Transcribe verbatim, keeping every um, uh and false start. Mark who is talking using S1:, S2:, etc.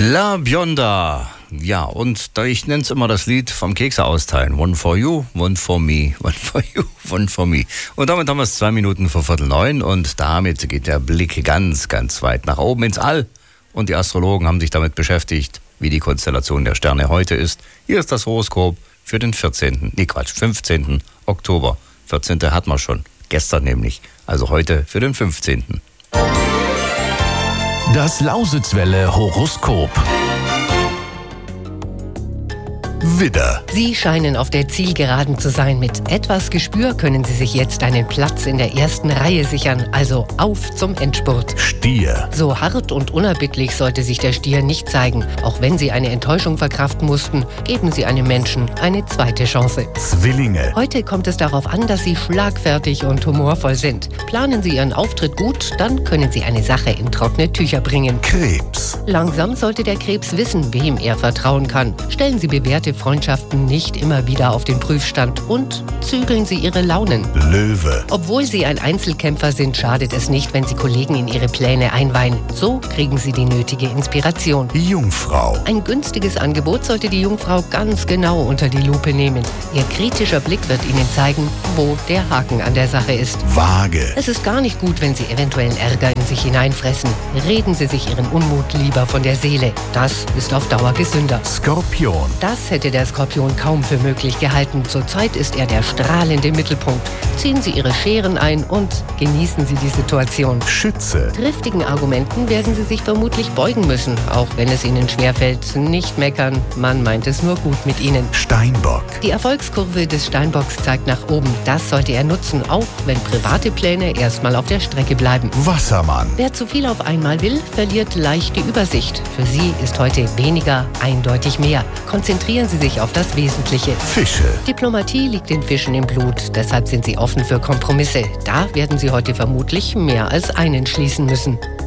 S1: La Bionda. Ja, und da ich nenne es immer das Lied vom Kekse austeilen. One for you, one for me, one for you, one for me. Und damit haben wir es zwei Minuten vor Viertel neun und damit geht der Blick ganz, ganz weit nach oben ins All. Und die Astrologen haben sich damit beschäftigt, wie die Konstellation der Sterne heute ist. Hier ist das Horoskop für den vierzehnten, nee Quatsch, fünfzehnten Oktober. vierzehnten hatten wir schon, gestern nämlich. Also heute für den fünfzehnten.
S2: Das Lausitzwelle Horoskop. Widder.
S3: Sie scheinen auf der Zielgeraden zu sein. Mit etwas Gespür können Sie sich jetzt einen Platz in der ersten Reihe sichern. Also auf zum Endspurt.
S2: Stier.
S3: So hart und unerbittlich sollte sich der Stier nicht zeigen. Auch wenn Sie eine Enttäuschung verkraften mussten, geben Sie einem Menschen eine zweite Chance.
S2: Zwillinge.
S3: Heute kommt es darauf an, dass Sie schlagfertig und humorvoll sind. Planen Sie Ihren Auftritt gut, dann können Sie eine Sache in trockene Tücher bringen.
S2: Krebs.
S3: Langsam sollte der Krebs wissen, wem er vertrauen kann. Stellen Sie bewährte Freundschaften nicht immer wieder auf den Prüfstand und zügeln Sie Ihre Launen.
S2: Löwe.
S3: Obwohl Sie ein Einzelkämpfer sind, schadet es nicht, wenn Sie Kollegen in Ihre Pläne einweihen. So kriegen Sie die nötige Inspiration.
S2: Jungfrau.
S3: Ein günstiges Angebot sollte die Jungfrau ganz genau unter die Lupe nehmen. Ihr kritischer Blick wird Ihnen zeigen, wo der Haken an der Sache ist.
S2: Waage.
S3: Es ist gar nicht gut, wenn Sie eventuellen Ärger in sich hineinfressen. Reden Sie sich Ihren Unmut lieber von der Seele. Das ist auf Dauer gesünder.
S2: Skorpion.
S3: Das hätte der Skorpion kaum für möglich gehalten. Zurzeit ist er der strahlende Mittelpunkt. Ziehen Sie Ihre Scheren ein und genießen Sie die Situation.
S2: Schütze.
S3: Triftigen Argumenten werden Sie sich vermutlich beugen müssen, auch wenn es Ihnen schwerfällt. Nicht meckern, man meint es nur gut mit Ihnen.
S2: Steinbock.
S3: Die Erfolgskurve des Steinbocks zeigt nach oben. Das sollte er nutzen, auch wenn private Pläne erstmal auf der Strecke bleiben.
S2: Wassermann.
S3: Wer zu viel auf einmal will, verliert leicht die Übersicht. Für Sie ist heute weniger eindeutig mehr. Konzentrieren Sie sich auf das Wesentliche.
S2: Fische.
S3: Diplomatie liegt den Fischen im Blut, deshalb sind sie offen für Kompromisse. Da werden Sie heute vermutlich mehr als einen schließen müssen.